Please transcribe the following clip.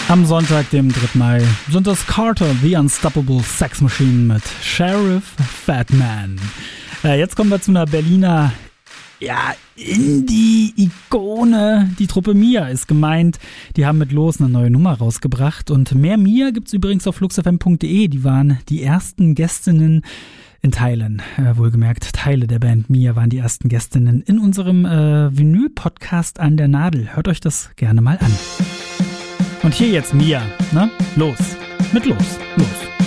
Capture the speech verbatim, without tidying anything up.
Am Sonntag, dem dritten Mai, sind das Carter, The Unstoppable Sex Machine mit Sheriff Fatman. Äh, jetzt kommen wir zu einer Berliner, ja, Indie-Ikone. Die Truppe Mia ist gemeint. Die haben mit Los eine neue Nummer rausgebracht. Und mehr Mia gibt's übrigens auf fluxfm punkt de. Die waren die ersten Gästinnen in Teilen, äh, wohlgemerkt, Teile der Band Mia waren die ersten Gästinnen in unserem äh, Vinyl-Podcast An der Nadel. Hört euch das gerne mal an. Und hier jetzt Mia, ne? Los, mit Los, los.